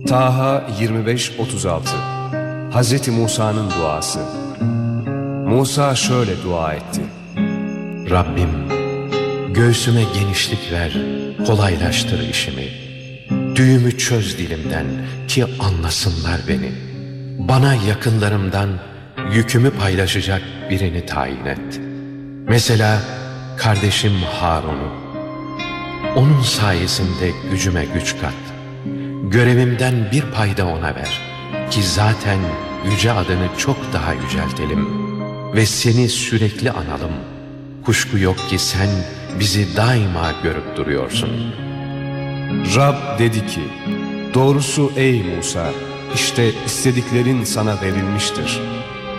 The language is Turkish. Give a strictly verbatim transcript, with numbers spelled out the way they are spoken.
Taha yirmi beş otuz altı. Hazreti Musa'nın duası. Musa şöyle dua etti: Rabbim, göğsüme genişlik ver, kolaylaştır işimi. Düğümü çöz dilimden ki anlasınlar beni. Bana yakınlarımdan yükümü paylaşacak birini tayin et. Mesela kardeşim Harun'u. Onun sayesinde gücüme güç kat. Görevimden bir payda ona ver ki zaten yüce adını çok daha yüceltelim ve seni sürekli analım. Kuşku yok ki sen bizi daima görüp duruyorsun. Rab dedi ki: doğrusu ey Musa, işte istediklerin sana verilmiştir.